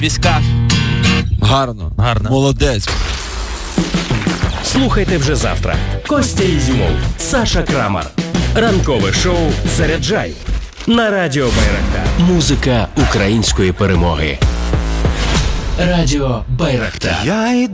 військах. Гарно. Гарно. Молодець. Слухайте вже завтра. Костя Ізюмов, Саша Крамар. Ранкове шоу «Заряджай» на Радіо Байрактар. Музика української перемоги. Радіо Байрактар.